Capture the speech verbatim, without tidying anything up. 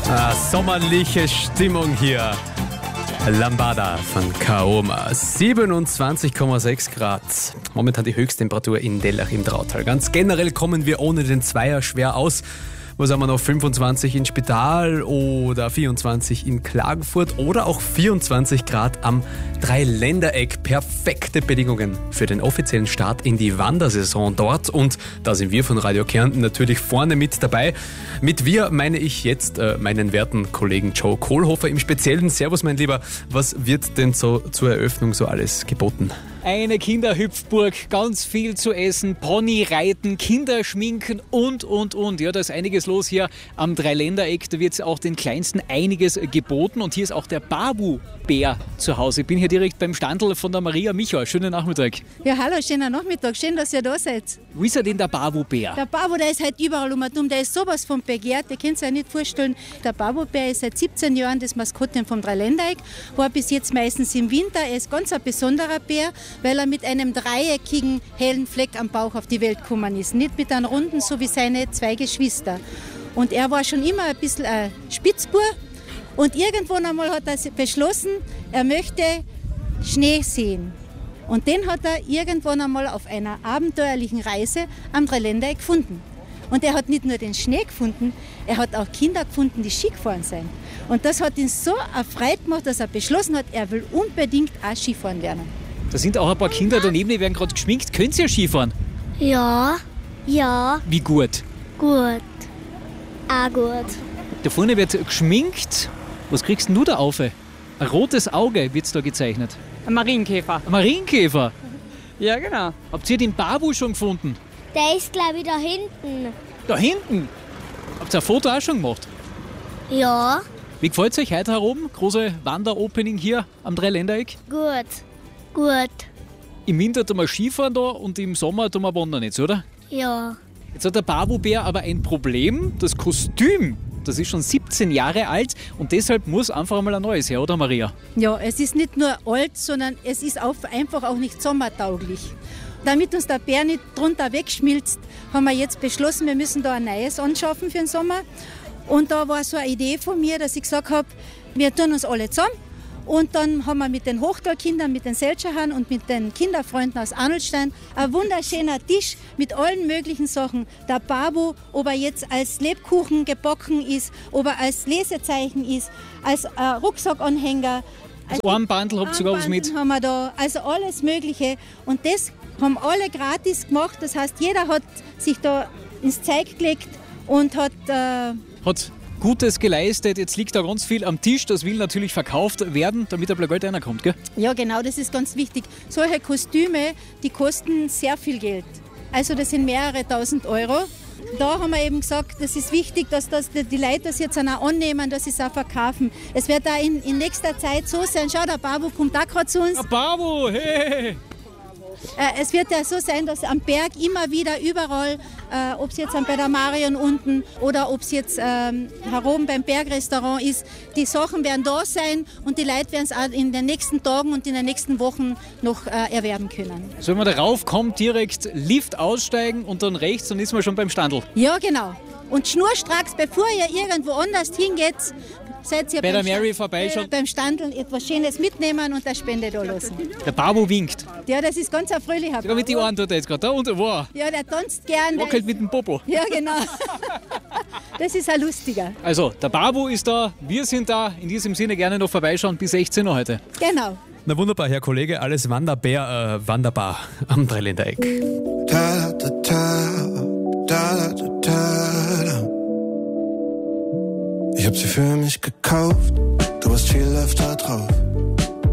Ah, sommerliche Stimmung hier. Lambada von Kaoma. siebenundzwanzig Komma sechs Grad. Momentan die Höchsttemperatur in Dellach im Drautal. Ganz generell kommen wir ohne den Zweier schwer aus. Was haben wir noch? fünfundzwanzig in Spital oder vierundzwanzig in Klagenfurt oder auch vierundzwanzig Grad am Dreiländereck. Perfekte Bedingungen für den offiziellen Start in die Wandersaison dort. Und da sind wir von Radio Kärnten natürlich vorne mit dabei. Mit wir meine ich jetzt äh, meinen werten Kollegen Joe Kohlhofer im Speziellen. Servus, mein Lieber. Was wird denn so zur Eröffnung so alles geboten? Eine Kinderhüpfburg, ganz viel zu essen, Ponyreiten, Kinder schminken und, und, und. Ja, da ist einiges los hier am Dreiländereck. Da wird auch den Kleinsten einiges geboten. Und hier ist auch der Babu-Bär zu Hause. Ich bin hier direkt beim Standl von der Maria Micha. Schönen Nachmittag. Ja, hallo, schönen Nachmittag. Schön, dass ihr da seid. Wo ist er denn, der Babu-Bär? Der Babu, der ist halt überall um und um. Der ist sowas von begehrt, ihr könnt es euch nicht vorstellen. Der Babu-Bär ist seit siebzehn Jahren das Maskottchen vom Dreiländereck. War bis jetzt meistens im Winter. Er ist ganz ein besonderer Bär, weil er mit einem dreieckigen, hellen Fleck am Bauch auf die Welt gekommen ist. Nicht mit einem runden, so wie seine zwei Geschwister. Und er war schon immer ein bisschen ein Spitzbub. Und irgendwann einmal hat er beschlossen, er möchte Schnee sehen. Und den hat er irgendwann einmal auf einer abenteuerlichen Reise am Dreiländereck gefunden. Und er hat nicht nur den Schnee gefunden, er hat auch Kinder gefunden, die Ski gefahren sind. Und das hat ihn so erfreut gemacht, dass er beschlossen hat, er will unbedingt auch Skifahren lernen. Da sind auch ein paar Kinder daneben, die werden gerade geschminkt. Könnt ihr Skifahren? Ja, ja, Wie gut? gut. Auch gut. Da vorne wird geschminkt. Was kriegst denn du da auf? Ein rotes Auge wird da gezeichnet. Ein Marienkäfer. Ein Marienkäfer. Ja, genau. Habt ihr den Babu schon gefunden? Der ist, glaube ich, da hinten. Da hinten. Habt ihr ein Foto auch schon gemacht? Ja, Wie gefällt es euch heute herum? Große Wanderopening hier am Dreiländereck. gut. Gut. Im Winter tun wir Skifahren da und im Sommer tun wir wandern jetzt, oder? Ja. Jetzt hat der Babu-Bär aber ein Problem. Das Kostüm, das ist schon siebzehn Jahre alt und deshalb muss einfach einmal ein neues her, oder Maria? Ja, es ist nicht nur alt, sondern es ist auch einfach auch nicht sommertauglich. Damit uns der Bär nicht drunter wegschmilzt, haben wir jetzt beschlossen, wir müssen da ein neues anschaffen für den Sommer. Und da war so eine Idee von mir, dass ich gesagt habe, wir tun uns alle zusammen. Und dann haben wir mit den Hochtalkindern, mit den Seltscherhahn und mit den Kinderfreunden aus Arnoldstein ein wunderschöner Tisch mit allen möglichen Sachen. Der Babu, ob er jetzt als Lebkuchen gebacken ist, ob er als Lesezeichen ist, als äh, Rucksackanhänger. Das Armbandel habt ihr sogar was mit. haben wir da, also alles Mögliche. Und das haben alle gratis gemacht. Das heißt, jeder hat sich da ins Zeug gelegt und hat... Äh, Hat Gutes geleistet. Jetzt liegt da ganz viel am Tisch. Das will natürlich verkauft werden, damit ein bisschen Geld reinkommt, gell? Ja, genau, das ist ganz wichtig. Solche Kostüme, die kosten sehr viel Geld. Also das sind mehrere tausend Euro. Da haben wir eben gesagt, das ist wichtig, dass das, die Leute das jetzt auch annehmen, dass sie es auch verkaufen. Es wird da in, in nächster Zeit so sein, schau, der Babu kommt auch gerade zu uns. Der Babu, hey! Äh, es wird ja so sein, dass am Berg immer wieder überall, äh, ob es jetzt bei der Marion unten oder ob es jetzt ähm, herum beim Bergrestaurant ist, die Sachen werden da sein und die Leute werden es auch in den nächsten Tagen und in den nächsten Wochen noch äh, erwerben können. So, wenn man da raufkommt, direkt Lift aussteigen und dann rechts, dann ist man schon beim Standl. Ja, genau. Und schnurstracks, bevor ihr irgendwo anders hingeht, seid ihr Bei der beim Mary Stand- vorbeischauen. äh, beim Standl etwas Schönes mitnehmen und eine Spende da lassen. Der Babu winkt. Ja, das ist ganz ein fröhlicher Sogar mit die Bauer. Ohren tut er jetzt gerade. Da unten, wow. Ja, der tanzt gern. der Wackelt ist- mit dem Popo. Ja, genau. Das ist ein lustiger. Also, der Babu ist da, wir sind da. In diesem Sinne gerne noch vorbeischauen bis sechzehn Uhr heute. Genau. Na wunderbar, Herr Kollege, alles Wanderbär, äh, wanderbar am Dreiländereck. Da, da, da, da, da, da, da. Ich hab sie für mich gekauft, du hast viel öfter drauf.